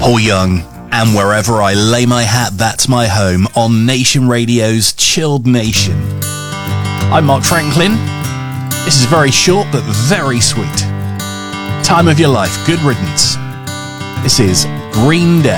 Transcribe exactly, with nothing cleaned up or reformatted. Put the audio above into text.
or young. And wherever I lay my hat, that's my home on Nation Radio's Chilled Nation. I'm Mark Franklin. This is very short but very sweet. Time of your life, good riddance. This is Green Day.